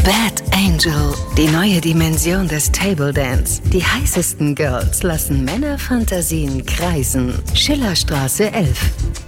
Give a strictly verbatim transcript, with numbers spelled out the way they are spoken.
Bad Angel, die neue Dimension des Table Dance. Die heißesten Girls lassen Männerfantasien kreisen. Schillerstraße elf.